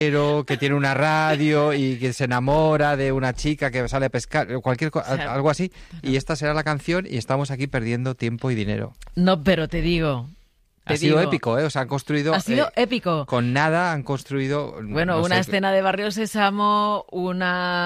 que tiene una radio y que se enamora de una chica que sale a pescar, algo así, y esta será la canción y estamos aquí perdiendo tiempo y dinero. No, pero te digo... Ha sido épico, ¿eh? O sea, han construido... Ha sido épico. Con nada han construido... Bueno, una escena de Barrio Sésamo, una...